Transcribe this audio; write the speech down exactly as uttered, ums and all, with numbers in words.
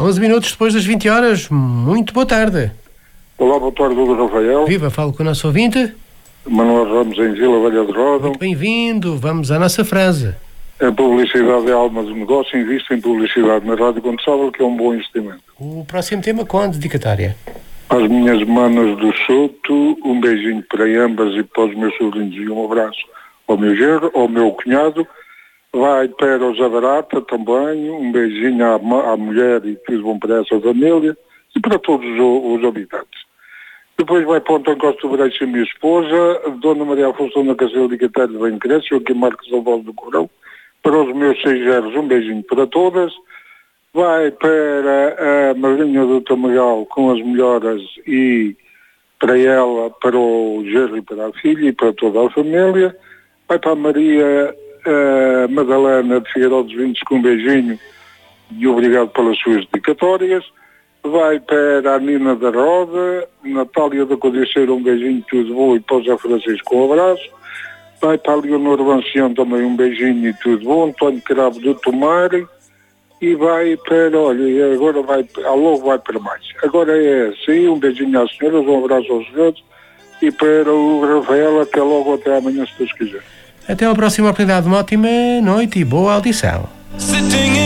onze minutos depois das vinte horas. Muito boa tarde. Olá, boa tarde, Hugo Rafael. Viva, falo com o nosso ouvinte. Manuel Ramos, em Vila Velha de Roda. Muito bem-vindo. Vamos à nossa frase. A publicidade é a alma do negócio. Invista em publicidade na rádio quando sabe que é um bom investimento. O próximo tema com a dedicatória. Às minhas manas do Soto, um beijinho para ambas e para os meus sobrinhos e um abraço ao meu genro, ao meu cunhado. Vai para os Abarata também, um beijinho à, à mulher e tudo bom para essa família e para todos os, os habitantes. Depois vai para o Antônio Costa do Brecha, a minha esposa, Dona Maria Afonso da Castelo de Catarina de Bem Cresce, aqui Marcos Alvalho do Corão. Para os meus seis geros, um beijinho para todas. Vai para a madrinha do Tamagal com as melhoras e para ela, para o genro e para a filha e para toda a família. Vai para a Maria uh, Madalena de Figueiró dos Vintes com um beijinho e obrigado pelas suas dedicatórias. Vai para a Nina da Roda, Natália da Codiceira, um beijinho, tudo bom, e para o Zé Francisco um abraço. Vai para a Leonor Vancião também um beijinho e tudo bom, António Cravo do Tomar. E vai para, olha, agora vai, logo vai para mais. Agora é assim, um beijinho às senhoras, um abraço aos senhores e para o Rafael, até logo, até amanhã, se Deus quiser. Até a próxima oportunidade, uma ótima noite e boa audição.